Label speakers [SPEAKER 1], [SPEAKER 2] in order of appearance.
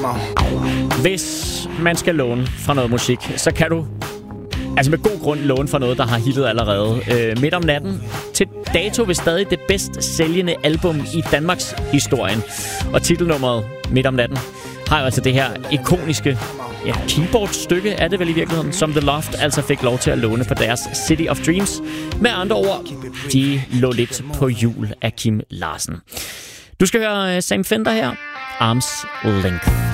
[SPEAKER 1] Hvis man skal låne fra noget musik, så kan du altså med god grund låne fra noget, der har hittet allerede. Midt om natten til dato vil stadig det bedst sælgende album i Danmarks historien. Og titelnummeret Midt om natten har jo altså det her ikoniske keyboard-stykke, er det vel i virkeligheden, som The Loft altså fik lov til at låne på deres City of Dreams. Med andre ord, de lå lidt på hjul af Kim Larsen. Du skal høre Sam Fender her, Arms Length.